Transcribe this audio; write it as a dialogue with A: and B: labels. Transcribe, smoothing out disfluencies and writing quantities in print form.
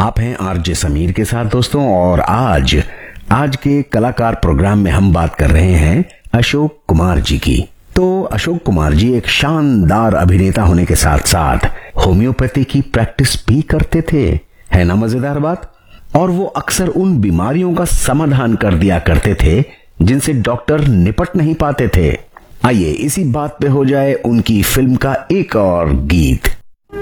A: आप हैं आरजे समीर के साथ दोस्तों। और आज के कलाकार प्रोग्राम में हम बात कर रहे हैं अशोक कुमार जी की। तो अशोक कुमार जी एक शानदार अभिनेता होने के साथ साथ होम्योपैथी की प्रैक्टिस भी करते थे। है ना मजेदार बात। और वो अक्सर उन बीमारियों का समाधान कर दिया करते थे जिनसे डॉक्टर निपट नहीं पाते थे। आइए इसी बात पे हो जाए उनकी फिल्म का एक और गीत।